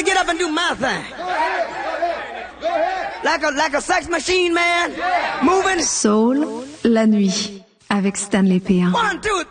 to get up and do my thing. Like a sex machine, man. Moving. Soul, la nuit, avec Stanley P1. 1, 2,